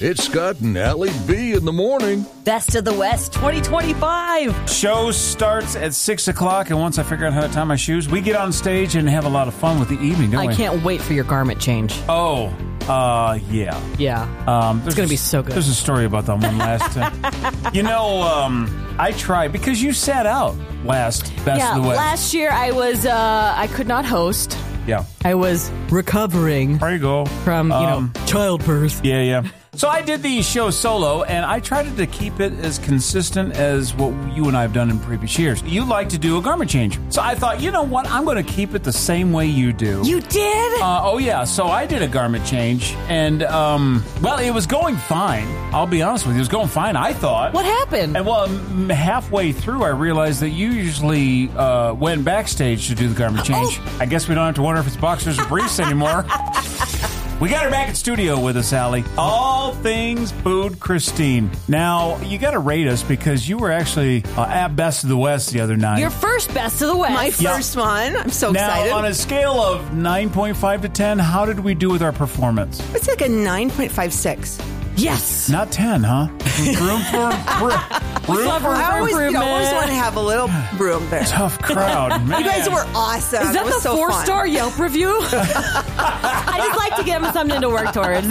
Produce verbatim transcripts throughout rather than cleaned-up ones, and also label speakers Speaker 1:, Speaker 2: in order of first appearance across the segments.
Speaker 1: It's Scott and Allie B in the morning.
Speaker 2: Best of the West twenty twenty-five.
Speaker 3: Show starts at six o'clock, and once I figure out how to tie my shoes, we get on stage and have a lot of fun with the evening, don't
Speaker 2: I
Speaker 3: we?
Speaker 2: can't wait for your garment change.
Speaker 3: Oh, uh, yeah.
Speaker 2: Yeah.
Speaker 3: Um,
Speaker 2: it's going to be so good.
Speaker 3: There's a story about that one last time. You know, um, I tried, because you sat out last Best
Speaker 2: yeah,
Speaker 3: of the West.
Speaker 2: last year I was, uh, I could not host.
Speaker 3: Yeah.
Speaker 2: I was recovering.
Speaker 3: There you go.
Speaker 2: From, you
Speaker 3: Um,
Speaker 2: know, childbirth.
Speaker 3: Yeah, yeah. So I did the show solo, and I tried to keep it as consistent as what you and I have done in previous years. You like to do a garment change. So I thought, you know what? I'm going to keep it the same way you do.
Speaker 2: You did?
Speaker 3: Uh, oh, yeah. So I did a garment change, and, um, well, it was going fine. I'll be honest with you. It was going fine, I thought.
Speaker 2: What happened?
Speaker 3: And, well, m- halfway through, I realized that you usually uh, went backstage to do the garment change.
Speaker 2: Oh.
Speaker 3: I guess we don't have to wonder if it's boxers or briefs anymore. We got her back in studio with us, Allie. All things Food Christine. Now, you got to rate us because you were actually uh, at Best of the West the other night.
Speaker 2: Your first Best of the West.
Speaker 4: My
Speaker 3: Yeah.
Speaker 4: first one. I'm so
Speaker 3: now,
Speaker 4: excited.
Speaker 3: on a scale of nine point five to ten, how did we do with our performance?
Speaker 4: It's like a nine point five six.
Speaker 2: Yes.
Speaker 3: Not ten, huh? Room for room, room
Speaker 2: Love
Speaker 3: for
Speaker 4: I always, you know,
Speaker 2: improvement.
Speaker 4: always want to have a little room there.
Speaker 3: tough crowd. Man.
Speaker 4: You guys were awesome.
Speaker 2: Is that
Speaker 4: it was
Speaker 2: the
Speaker 4: so
Speaker 2: four-star
Speaker 4: fun.
Speaker 2: Yelp review? I just like to give them something to work towards.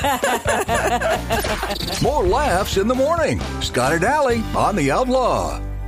Speaker 1: More laughs in the morning. Scott and Allie on the Outlaw.